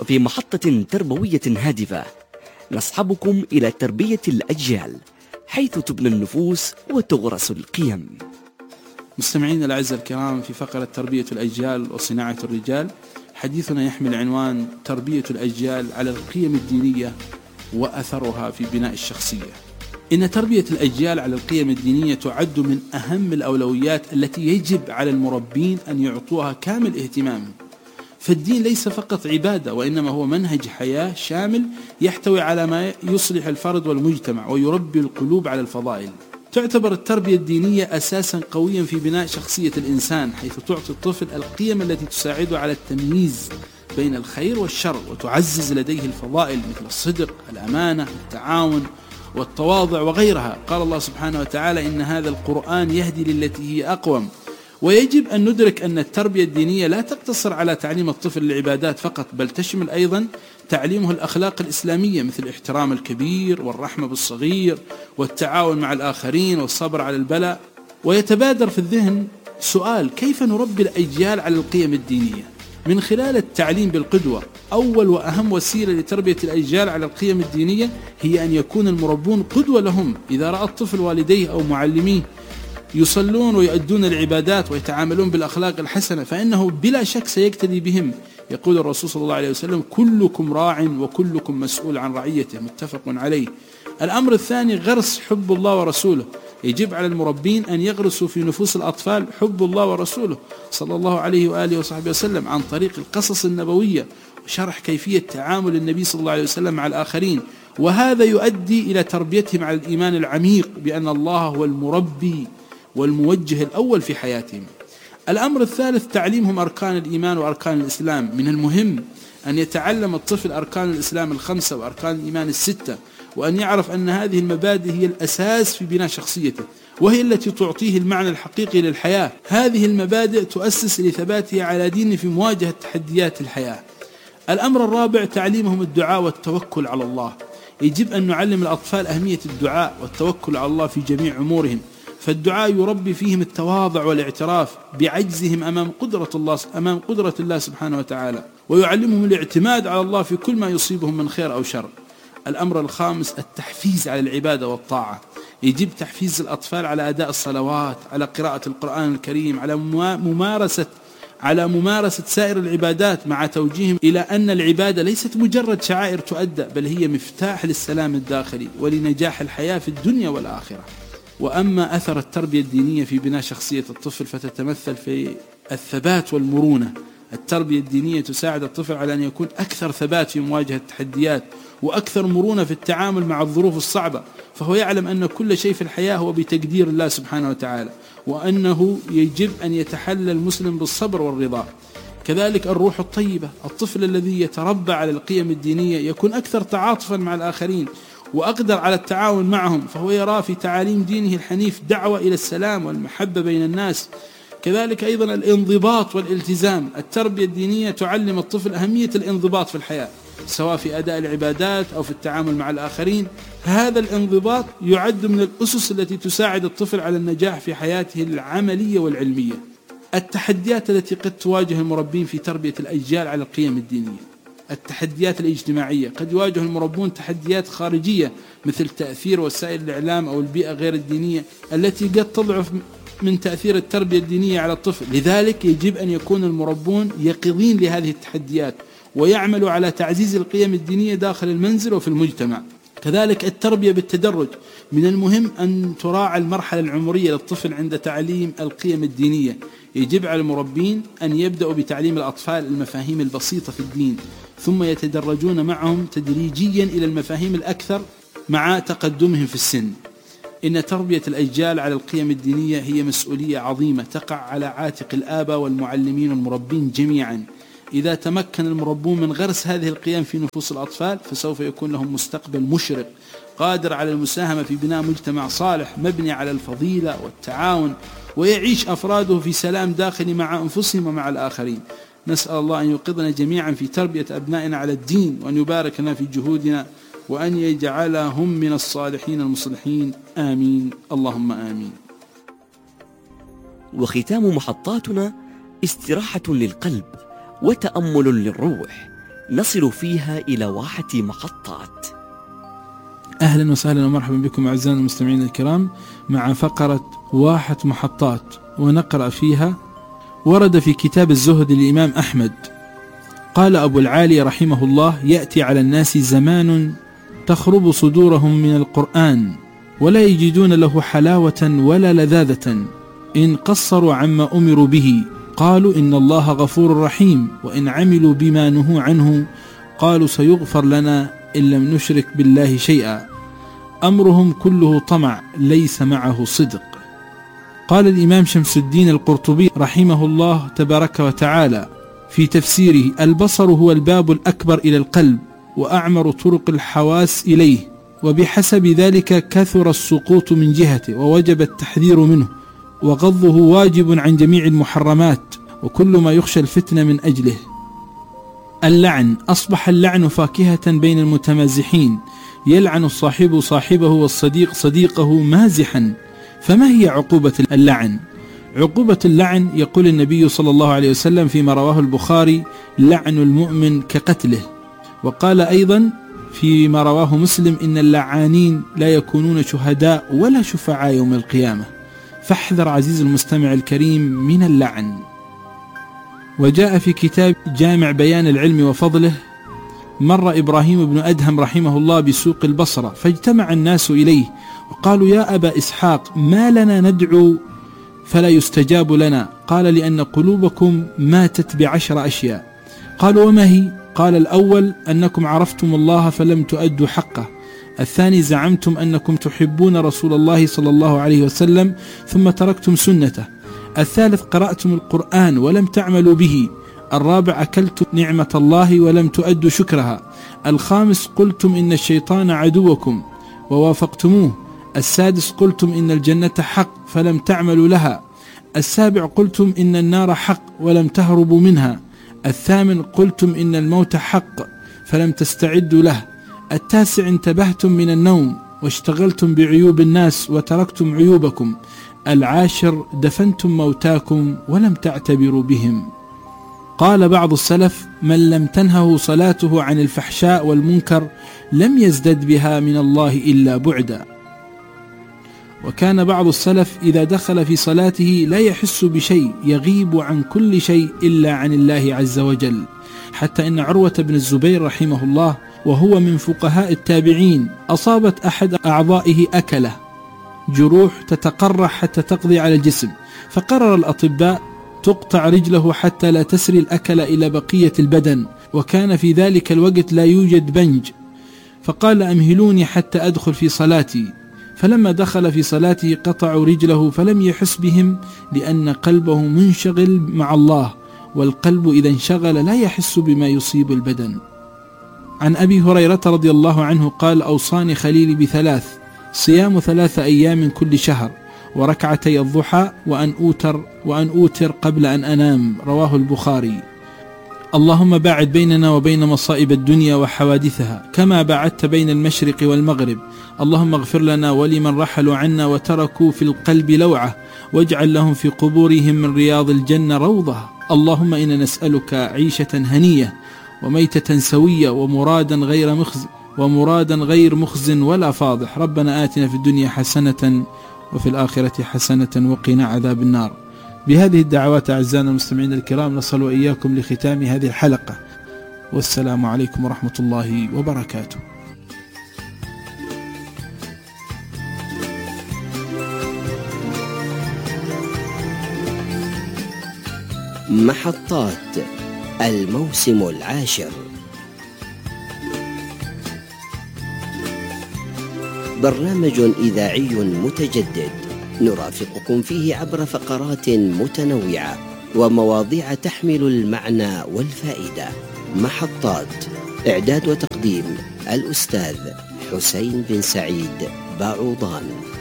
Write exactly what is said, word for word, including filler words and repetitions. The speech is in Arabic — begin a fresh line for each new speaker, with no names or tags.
وفي محطة تربوية هادفة نصحبكم إلى تربية الأجيال، حيث تبنى النفوس وتغرس القيم.
مستمعين الأعزاء الكرام، في فقرة تربية الأجيال وصناعة الرجال، حديثنا يحمل عنوان تربية الأجيال على القيم الدينية وأثرها في بناء الشخصية. إن تربية الأجيال على القيم الدينية تعد من أهم الأولويات التي يجب على المربين أن يعطوها كامل اهتمام. فالدين ليس فقط عبادة، وإنما هو منهج حياة شامل يحتوي على ما يصلح الفرد والمجتمع ويربي القلوب على الفضائل. تعتبر التربية الدينية أساسا قويا في بناء شخصية الإنسان، حيث تعطي الطفل القيم التي تساعده على التمييز بين الخير والشر، وتعزز لديه الفضائل مثل الصدق، الأمانة، التعاون والتواضع وغيرها. قال الله سبحانه وتعالى: إن هذا القرآن يهدي للتي هي أقوم. ويجب أن ندرك أن التربية الدينية لا تقتصر على تعليم الطفل العبادات فقط، بل تشمل أيضا تعليمه الأخلاق الإسلامية مثل احترام الكبير والرحمة بالصغير والتعاون مع الآخرين والصبر على البلاء. ويتبادر في الذهن سؤال: كيف نربي الأجيال على القيم الدينية؟ من خلال التعليم بالقدوة. أول وأهم وسيلة لتربية الأجيال على القيم الدينية هي أن يكون المربون قدوة لهم. إذا رأى الطفل والديه أو معلميه يصلون ويؤدون العبادات ويتعاملون بالأخلاق الحسنة، فإنه بلا شك سيقتدي بهم. يقول الرسول صلى الله عليه وسلم: كلكم راع وكلكم مسؤول عن رعيته، متفق عليه. الأمر الثاني غرس حب الله ورسوله. يجب على المربين أن يغرسوا في نفوس الأطفال حب الله ورسوله صلى الله عليه وآله وصحبه وسلم عن طريق القصص النبوية وشرح كيفية تعامل النبي صلى الله عليه وسلم مع الآخرين، وهذا يؤدي إلى تربيتهم على الإيمان العميق بأن الله هو المربي والموجه الأول في حياتهم. الأمر الثالث تعليمهم أركان الإيمان وأركان الإسلام. من المهم أن يتعلم الطفل أركان الإسلام الخمسة وأركان الإيمان الستة، وأن يعرف أن هذه المبادئ هي الأساس في بناء شخصيته، وهي التي تعطيه المعنى الحقيقي للحياة. هذه المبادئ تؤسس لثباته على دينه في مواجهة تحديات الحياة. الأمر الرابع تعليمهم الدعاء والتوكل على الله. يجب أن نعلم الأطفال أهمية الدعاء والتوكل على الله في جميع أمورهم، فالدعاء يربي فيهم التواضع والاعتراف بعجزهم أمام قدرة الله أمام قدرة الله سبحانه وتعالى، ويعلمهم الاعتماد على الله في كل ما يصيبهم من خير أو شر. الأمر الخامس التحفيز على العبادة والطاعة. يجب تحفيز الأطفال على أداء الصلوات، على قراءة القرآن الكريم، على ممارسة على ممارسة سائر العبادات، مع توجيههم إلى أن العبادة ليست مجرد شعائر تؤدى، بل هي مفتاح للسلام الداخلي ولنجاح الحياة في الدنيا والآخرة. وأما أثر التربية الدينية في بناء شخصية الطفل فتتمثل في الثبات والمرونة. التربية الدينية تساعد الطفل على أن يكون أكثر ثبات في مواجهة التحديات، وأكثر مرونة في التعامل مع الظروف الصعبة، فهو يعلم أن كل شيء في الحياة هو بتقدير الله سبحانه وتعالى، وأنه يجب أن يتحلى المسلم بالصبر والرضا. كذلك الروح الطيبة. الطفل الذي يتربى على القيم الدينية يكون أكثر تعاطفا مع الآخرين وأقدر على التعاون معهم، فهو يرى في تعاليم دينه الحنيف دعوة إلى السلام والمحبة بين الناس. كذلك أيضا الانضباط والالتزام. التربية الدينية تعلم الطفل أهمية الانضباط في الحياة، سواء في أداء العبادات أو في التعامل مع الآخرين. هذا الانضباط يعد من الأسس التي تساعد الطفل على النجاح في حياته العملية والعلمية. التحديات التي قد تواجه المربين في تربية الأجيال على القيم الدينية. التحديات الاجتماعية. قد يواجه المربون تحديات خارجية مثل تأثير وسائل الإعلام أو البيئة غير الدينية التي قد تضعف من تأثير التربية الدينية على الطفل. لذلك يجب أن يكون المربون يقظين لهذه التحديات ويعملوا على تعزيز القيم الدينية داخل المنزل وفي المجتمع. كذلك التربية بالتدرج. من المهم أن تراعى المرحلة العمرية للطفل عند تعليم القيم الدينية. يجب على المربين أن يبدأوا بتعليم الأطفال المفاهيم البسيطة في الدين، ثم يتدرجون معهم تدريجيا إلى المفاهيم الأكثر مع تقدمهم في السن. إن تربية الأجيال على القيم الدينية هي مسؤولية عظيمة تقع على عاتق الآباء والمعلمين والمربين جميعا. إذا تمكن المربون من غرس هذه القيم في نفوس الأطفال فسوف يكون لهم مستقبل مشرق قادر على المساهمة في بناء مجتمع صالح مبني على الفضيلة والتعاون، ويعيش أفراده في سلام داخلي مع أنفسهم ومع الآخرين. نسأل الله أن يوقظنا جميعا في تربية أبنائنا على الدين، وأن يبارك لنا في جهودنا، وأن يجعلهم من الصالحين المصلحين. آمين اللهم آمين.
وختام محطاتنا استراحة للقلب وتأمل للروح، نصل فيها إلى واحة محطات.
أهلا وسهلا ومرحبا بكم أعزائنا المستمعين الكرام مع فقرة واحة محطات، ونقرأ فيها. ورد في كتاب الزهد للإمام أحمد قال أبو العالي رحمه الله: يأتي على الناس زمان تخرب صدورهم من القرآن ولا يجدون له حلاوة ولا لذاذة، إن قصروا عما أمروا به قالوا إن الله غفور رحيم، وإن عملوا بما نهوا عنه قالوا سيغفر لنا إن لم نشرك بالله شيئا، أمرهم كله طمع ليس معه صدق. قال الإمام شمس الدين القرطبي رحمه الله تبارك وتعالى في تفسيره: البصر هو الباب الأكبر إلى القلب وأعمر طرق الحواس إليه، وبحسب ذلك كثر السقوط من جهته ووجب التحذير منه، وغضه واجب عن جميع المحرمات وكل ما يخشى الفتنة من أجله. اللعن: أصبح اللعن فاكهة بين المتمازحين، يلعن الصاحب صاحبه والصديق صديقه مازحا. فما هي عقوبة اللعن؟ عقوبة اللعن يقول النبي صلى الله عليه وسلم فيما رواه البخاري: لعن المؤمن كقتله. وقال أيضا فيما رواه مسلم: إن اللعانين لا يكونون شهداء ولا شفعاء يوم القيامة. فاحذر عزيز المستمع الكريم من اللعن. وجاء في كتاب جامع بيان العلم وفضله: مر إبراهيم بن أدهم رحمه الله بسوق البصرة، فاجتمع الناس إليه وقالوا: يا أبا إسحاق، ما لنا ندعو فلا يستجاب لنا؟ قال: لأن قلوبكم ماتت بعشر أشياء. قالوا: وما هي؟ قال: الأول أنكم عرفتم الله فلم تؤدوا حقه، الثاني زعمتم أنكم تحبون رسول الله صلى الله عليه وسلم ثم تركتم سنته، الثالث قرأتم القرآن ولم تعملوا به، الرابع أكلتم نعمة الله ولم تؤدوا شكرها، الخامس قلتم إن الشيطان عدوكم ووافقتموه، السادس قلتم إن الجنة حق فلم تعملوا لها، السابع قلتم إن النار حق ولم تهربوا منها، الثامن قلتم إن الموت حق فلم تستعدوا له، التاسع انتبهتم من النوم واشتغلتم بعيوب الناس وتركتم عيوبكم، العاشر دفنتم موتاكم ولم تعتبروا بهم. قال بعض السلف: من لم تنهه صلاته عن الفحشاء والمنكر لم يزدد بها من الله إلا بعدا. وكان بعض السلف إذا دخل في صلاته لا يحس بشيء، يغيب عن كل شيء إلا عن الله عز وجل، حتى إن عروة بن الزبير رحمه الله وهو من فقهاء التابعين أصابت أحد أعضائه أكله جروح تتقرح حتى تقضي على الجسم، فقرر الأطباء تقطع رجله حتى لا تسري الأكل إلى بقية البدن، وكان في ذلك الوقت لا يوجد بنج، فقال: أمهلوني حتى أدخل في صلاتي. فلما دخل في صلاته قطعوا رجله فلم يحس بهم، لأن قلبه منشغل مع الله، والقلب إذا انشغل لا يحس بما يصيب البدن. عن أبي هريرة رضي الله عنه قال: أوصاني خليلي بثلاث: صيام ثلاث أيام كل شهر، وركعتي الضحى، وأن أوتر وأن أوتر قبل أن أنام. رواه البخاري. اللهم باعد بيننا وبين مصائب الدنيا وحوادثها كما باعدت بين المشرق والمغرب. اللهم اغفر لنا ولمن رحلوا عنا وتركوا في القلب لوعة، واجعل لهم في قبورهم من رياض الجنة روضة. اللهم إنا نسألك عيشة هنية وميتة سوية ومرادا غير مخز ومرادا غير مخز ولا فاضح. ربنا آتنا في الدنيا حسنة وفي الآخرة حسنة وقنا عذاب النار. بهذه الدعوات أعزائنا المستمعين الكرام نصل وإياكم لختام هذه الحلقة، والسلام عليكم ورحمة الله وبركاته.
محطات الموسم العاشر، برنامج إذاعي متجدد نرافقكم فيه عبر فقرات متنوعة ومواضيع تحمل المعنى والفائدة. محطات، إعداد وتقديم الأستاذ حسين بن سعيد باعوضان.